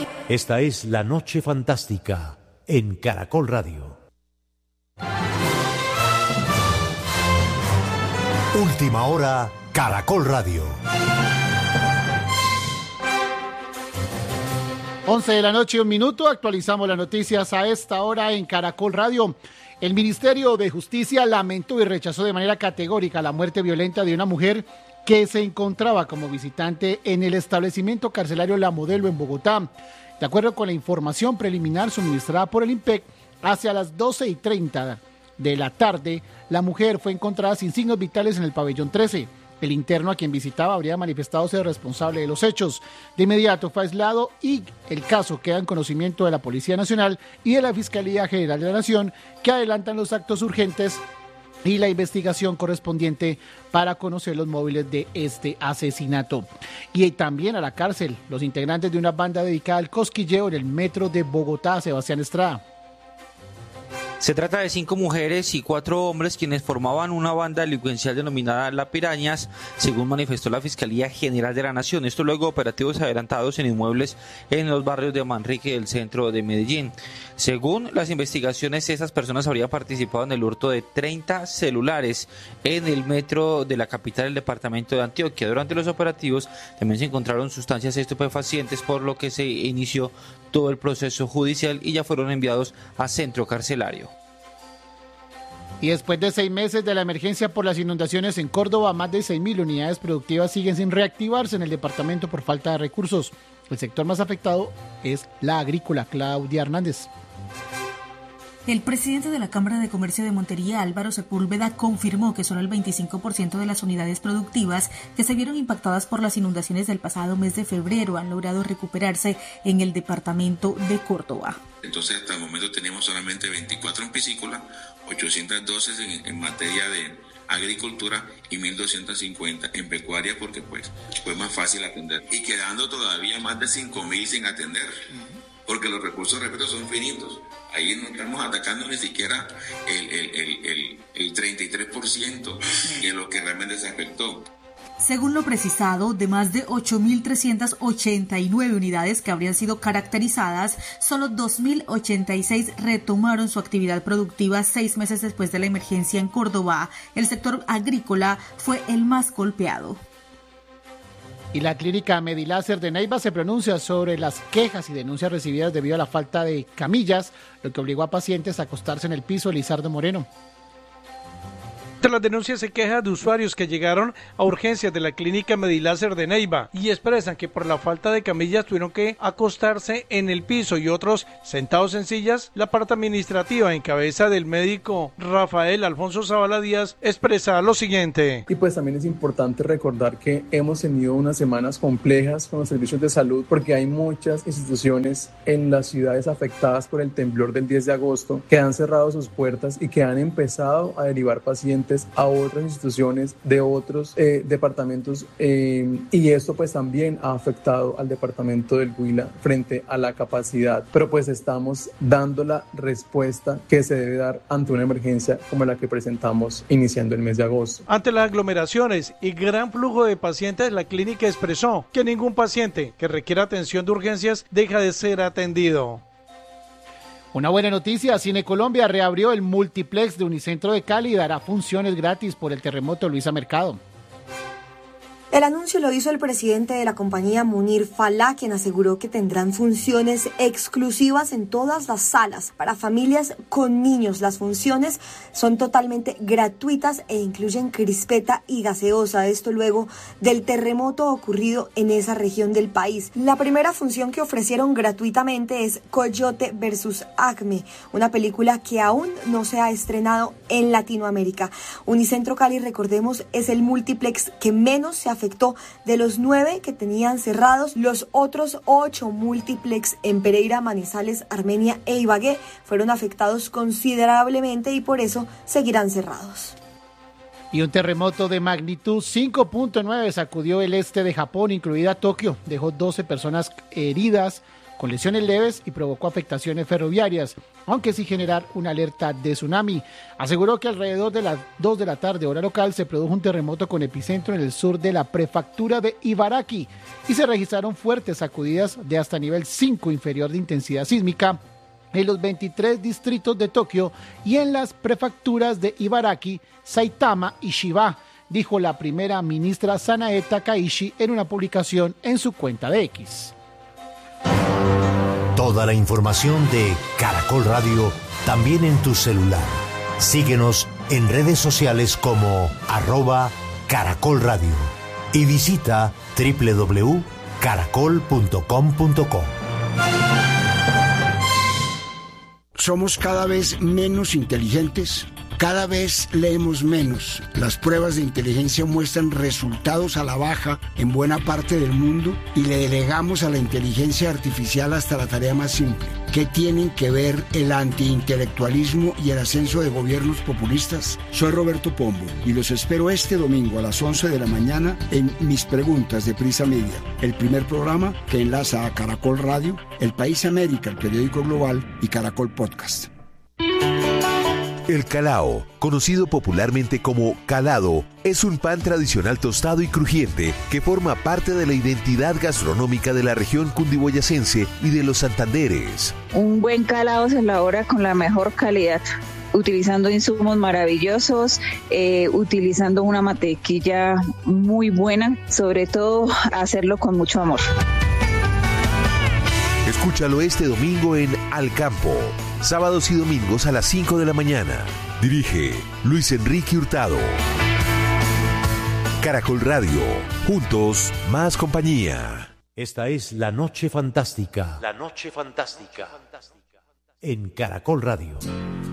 Esta es La Noche Fantástica en Caracol Radio. Última hora, Caracol Radio. 11 de la noche, 1 minuto. Actualizamos las noticias a esta hora en Caracol Radio. El Ministerio de Justicia lamentó y rechazó de manera categórica la muerte violenta de una mujer que se encontraba como visitante en el establecimiento carcelario La Modelo en Bogotá. De acuerdo con la información preliminar suministrada por el IMPEC, hacia las 12:30 de la tarde, la mujer fue encontrada sin signos vitales en el pabellón 13. El interno a quien visitaba habría manifestado ser responsable de los hechos. De inmediato fue aislado y el caso queda en conocimiento de la Policía Nacional y de la Fiscalía General de la Nación, que adelantan los actos urgentes y la investigación correspondiente para conocer los móviles de este asesinato. Y también a la cárcel los integrantes de una banda dedicada al cosquilleo en el metro de Bogotá. Sebastián Estrada. Se trata de 5 mujeres y 4 hombres quienes formaban una banda delincuencial denominada La Pirañas, según manifestó la Fiscalía General de la Nación. Esto luego de operativos adelantados en inmuebles en los barrios de Manrique del centro de Medellín. Según las investigaciones, estas personas habrían participado en el hurto de 30 celulares en el metro de la capital del departamento de Antioquia. Durante los operativos también se encontraron sustancias estupefacientes, por lo que se inició todo el proceso judicial y ya fueron enviados a centro carcelario. Y después de 6 meses de la emergencia por las inundaciones en Córdoba, más de 6.000 unidades productivas siguen sin reactivarse en el departamento por falta de recursos. El sector más afectado es la agrícola. Claudia Hernández. El presidente de la Cámara de Comercio de Montería, Álvaro Sepúlveda, confirmó que solo el 25% de las unidades productivas que se vieron impactadas por las inundaciones del pasado mes de febrero han logrado recuperarse en el departamento de Córdoba. Entonces, hasta el momento tenemos solamente 24 en piscícola, 812 en materia de agricultura y 1.250 en pecuaria, porque pues fue más fácil atender. Y quedando todavía más de 5.000 sin atender, porque los recursos, repito, son finitos. Ahí no estamos atacando ni siquiera el 33% de lo que realmente se afectó. Según lo precisado, de más de 8.389 unidades que habrían sido caracterizadas, solo 2.086 retomaron su actividad productiva 6 meses después de la emergencia en Córdoba. El sector agrícola fue el más golpeado. Y la clínica Mediláser de Neiva se pronuncia sobre las quejas y denuncias recibidas debido a la falta de camillas, lo que obligó a pacientes a acostarse en el piso. Lizardo Moreno. Tras las denuncias se quejan de usuarios que llegaron a urgencias de la clínica Mediláser de Neiva y expresan que por la falta de camillas tuvieron que acostarse en el piso y otros sentados en sillas. La parte administrativa en cabeza del médico Rafael Alfonso Zavala Díaz expresa lo siguiente. Y pues también es importante recordar que hemos tenido unas semanas complejas con los servicios de salud porque hay muchas instituciones en las ciudades afectadas por el temblor del 10 de agosto que han cerrado sus puertas y que han empezado a derivar pacientes a otras instituciones de otros departamentos y esto pues también ha afectado al departamento del Huila frente a la capacidad, pero pues estamos dando la respuesta que se debe dar ante una emergencia como la que presentamos iniciando el mes de agosto. Ante las aglomeraciones y gran flujo de pacientes, la clínica expresó que ningún paciente que requiera atención de urgencias deja de ser atendido. Una buena noticia, Cine Colombia reabrió el multiplex de Unicentro de Cali y dará funciones gratis por el terremoto. Luisa Mercado. El anuncio lo hizo el presidente de la compañía, Munir Falá, quien aseguró que tendrán funciones exclusivas en todas las salas para familias con niños. Las funciones son totalmente gratuitas e incluyen crispeta y gaseosa. Esto luego del terremoto ocurrido en esa región del país. La primera función que ofrecieron gratuitamente es Coyote vs. Acme, una película que aún no se ha estrenado en Latinoamérica. Unicentro Cali, recordemos, es el multiplex que menos se afectó de los 9 que tenían cerrados. Los otros 8 multiplex en Pereira, Manizales, Armenia e Ibagué fueron afectados considerablemente y por eso seguirán cerrados. Y un terremoto de magnitud 5.9 sacudió el este de Japón, incluida Tokio. Dejó 12 personas heridas, con lesiones leves y provocó afectaciones ferroviarias, aunque sin generar una alerta de tsunami. Aseguró que alrededor de las 2 de la tarde, hora local, se produjo un terremoto con epicentro en el sur de la prefectura de Ibaraki y se registraron fuertes sacudidas de hasta nivel 5 inferior de intensidad sísmica en los 23 distritos de Tokio y en las prefecturas de Ibaraki, Saitama y Chiba, dijo la primera ministra Sanae Takaishi en una publicación en su cuenta de X. Toda la información de Caracol Radio también en tu celular. Síguenos en redes sociales como @Caracol Radio y visita www.caracol.com.co. Somos cada vez menos inteligentes, cada vez leemos menos. Las pruebas de inteligencia muestran resultados a la baja en buena parte del mundo y le delegamos a la inteligencia artificial hasta la tarea más simple. ¿Qué tienen que ver el antiintelectualismo y el ascenso de gobiernos populistas? Soy Roberto Pombo y los espero este domingo a las 11 de la mañana en Mis Preguntas de Prisa Media, el primer programa que enlaza a Caracol Radio, El País América, el periódico global, y Caracol Podcast. El calao, conocido popularmente como calado, es un pan tradicional tostado y crujiente que forma parte de la identidad gastronómica de la región cundiboyacense y de los Santanderes. Un buen calado se elabora con la mejor calidad, utilizando insumos maravillosos, utilizando una mantequilla muy buena, sobre todo hacerlo con mucho amor. Escúchalo este domingo en Al Campo, sábados y domingos a las 5 de la mañana. Dirige Luis Enrique Hurtado. Caracol Radio, juntos, más compañía. Esta es La Noche Fantástica. La Noche Fantástica. En Caracol Radio.